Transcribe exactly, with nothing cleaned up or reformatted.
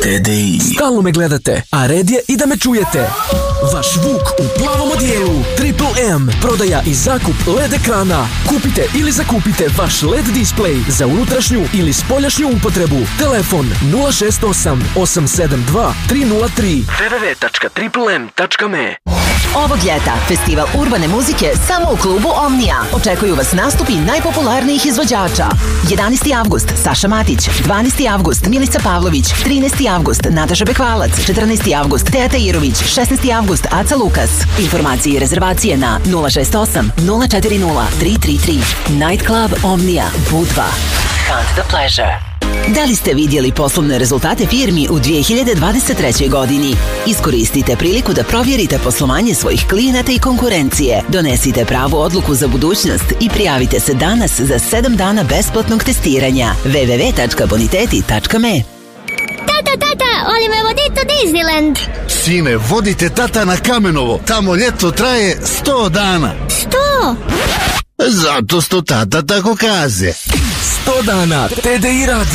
T D I. Stalno me gledate, a red je i da me čujete. Vaš Vuk u plavom odijelu. Triple M. Prodaja i zakup L E D ekrana. Kupite ili zakupite vaš L E D display za unutrašnju ili spoljašnju upotrebu. Telefon nula šest osam osam sedam dva tri nula tri. w w w tačka triple m tačka me. Ovog ljeta festival urbane muzike samo u klubu Omnija. Očekuju vas nastupi najpopularnijih izvođača. jedanaesti avgust Saša Matić, dvanaesti avgust Milica Pavlović, trinaesti avgust Nataša Bekvalac, četrnaesti avgust Teja Tajirović, šesnaesti avgust Aca Lukas. Informacije i rezervacije na nula šest osam nula četiri nula tri tri tri. Night Club Omnija, Budva. Hunt the pleasure. Da li ste vidjeli poslovne rezultate firmi u dvije hiljade dvadeset trećoj godini? Iskoristite priliku da provjerite poslovanje svojih klijenata i konkurencije. Donesite pravu odluku za budućnost i prijavite se danas za sedam dana besplatnog testiranja. w w w tačka boniteti tačka me. Tata, tata, oli me voditi u Disneyland. Sine, vodite tata na Kamenovo. Tamo ljeto traje sto dana. Sto? Zato sto tata tako kaze. sto dana T D I radio.